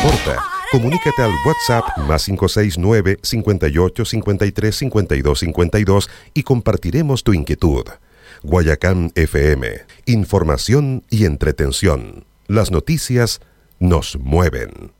importa, comunícate al WhatsApp +569 58 53 52 52 y compartiremos tu inquietud. Guayacán FM, información y entretención. Las noticias nos mueven.